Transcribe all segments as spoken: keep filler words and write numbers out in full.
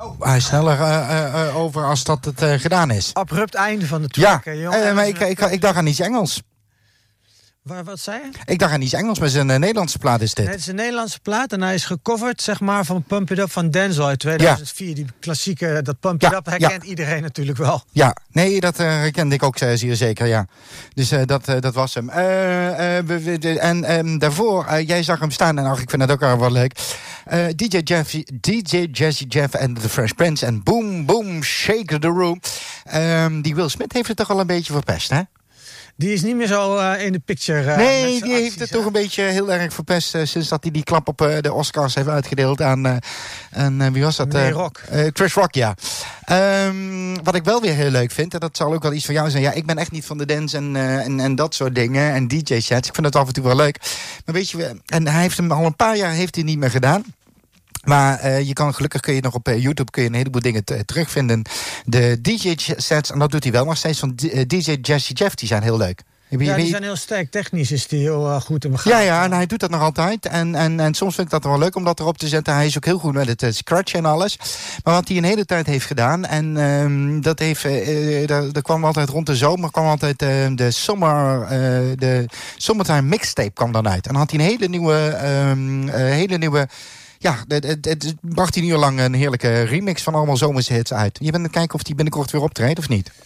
Oh, hij is sneller uh, uh, over als dat het uh, gedaan is. Abrupt einde van de track. Ja, jongen. Uh, maar ik, ik, ik dacht aan iets Engels. Waar, wat zei je? Ik dacht aan iets Engels, maar zijn uh, Nederlandse plaat is dit. Nee, het is een Nederlandse plaat en hij is gecoverd, zeg maar, van Pump It Up van Denzel uit tweeduizend vier. Ja. Die klassieke, dat Pump It ja, Up herkent ja. iedereen natuurlijk wel. Ja, nee, dat uh, herkende ik ook zeer zeker, ja. Dus uh, dat, uh, dat was hem. Uh, uh, de, en um, daarvoor, uh, jij zag hem staan en ach, ik vind het ook wel, wel leuk. Uh, D J Jeff, D J Jazzy Jeff en The Fresh Prince en Boom Boom Shake the Room. Um, die Will Smith heeft het toch al een beetje verpest, hè? Die is niet meer zo uh, in de picture. Uh, nee, die acties, heeft het hè? toch een beetje heel erg verpest... Uh, sinds dat hij die klap op uh, de Oscars heeft uitgedeeld aan... Uh, aan uh, wie was dat? Nee, Rock. Uh, Chris Rock, ja. Um, wat ik wel weer heel leuk vind... en dat zal ook wel iets van jou zijn... ja, ik ben echt niet van de dance en, uh, en, en dat soort dingen... en D J-sets. Ik vind het af en toe wel leuk. Maar weet je... en hij heeft hem al een paar jaar heeft hij niet meer gedaan... Maar uh, je kan gelukkig kun je nog op uh, YouTube kun je een heleboel dingen t- terugvinden. De D J-sets, en dat doet hij wel nog steeds... van D J Jazzy Jeff, die zijn heel leuk. Ja, die zijn heel sterk. Technisch is die heel uh, goed in begaan. Ja, ja, en hij doet dat nog altijd. En, en, en soms vind ik dat wel leuk om dat erop te zetten. Hij is ook heel goed met het uh, scratchen en alles. Maar wat hij een hele tijd heeft gedaan... en um, dat heeft... Uh, er kwam altijd rond de zomer... kwam altijd uh, de summer... Uh, de Summertime mixtape kwam dan uit. En dan had hij een hele nieuwe... Um, uh, hele nieuwe Ja, het, het, het bracht hij een uur lang een heerlijke remix van allemaal zomerse hits uit. Je bent aan het kijken of hij binnenkort weer optreedt of niet?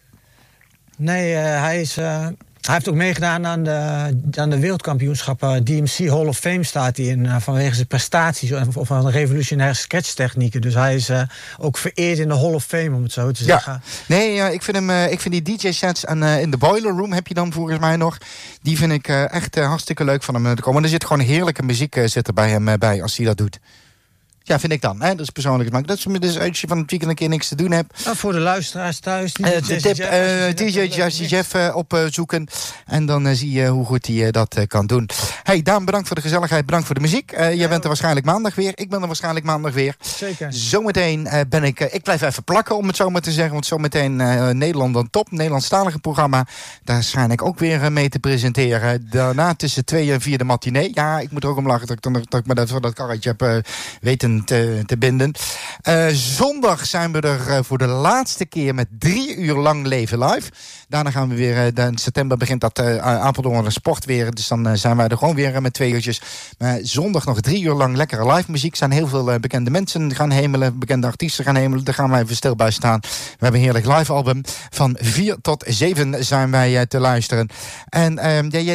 Nee, uh, hij is... Uh... Hij heeft ook meegedaan aan de, aan de wereldkampioenschappen. D M C Hall of Fame staat hij in uh, vanwege zijn prestaties of van revolutionaire sketchtechnieken. Dus hij is uh, ook vereerd in de Hall of Fame, om het zo te zeggen. Ja. Nee, uh, ik vind hem, uh, ik vind die D J-sets en uh, in de Boiler Room heb je dan volgens mij nog. Die vind ik uh, echt uh, hartstikke leuk van hem uh, te komen. En er zit gewoon heerlijke muziek uh, zit er bij hem uh, bij als hij dat doet. Ja, vind ik dan. Hè? Dat is persoonlijk. Maar dat is dus als je van het weekend een keer niks te doen hebt. Nou, voor de luisteraars thuis. Uh, de tip, uh, D J Jazzy Jeff uh, opzoeken. Uh, en dan uh, zie je hoe goed hij uh, dat uh, kan doen. Hey Daan, bedankt voor de gezelligheid. Bedankt voor de muziek. Uh, jij ja, bent er waarschijnlijk maandag weer. Ik ben er waarschijnlijk maandag weer. Zeker. Zometeen uh, ben ik... Uh, ik blijf even plakken, om het zo maar te zeggen. Want zometeen uh, Nederland dan top. Nederlandstalige programma. Daar schijn ik ook weer uh, mee te presenteren. Daarna tussen twee en vier de matinee. Ja, ik moet er ook om lachen dat ik, dan, dat ik me dat, dat karretje heb uh, weten te, te binden. Uh, zondag zijn we er uh, voor de laatste keer met drie uur lang leven live. Daarna gaan we weer, uh, in september begint dat uh, Apeldoorn sport weer. Dus dan uh, zijn wij er gewoon weer uh, met twee uurtjes. Maar zondag nog drie uur lang lekkere live muziek. Er zijn heel veel uh, bekende mensen gaan hemelen. Bekende artiesten gaan hemelen. Daar gaan wij even stil bij staan. We hebben een heerlijk live album. Van vier tot zeven zijn wij uh, te luisteren. En uh, ja,